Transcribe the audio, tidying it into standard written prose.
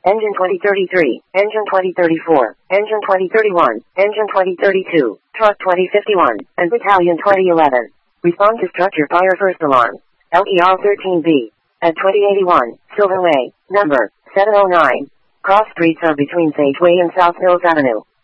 Engine 2033, Engine 2034, Engine 2031, Engine 2032, Truck 2051, and Battalion 2011. Respond to structure fire first alarm. LER 13B. At 2081, Silver Way, number 709. Cross streets are between Sageway and South Hills Avenue.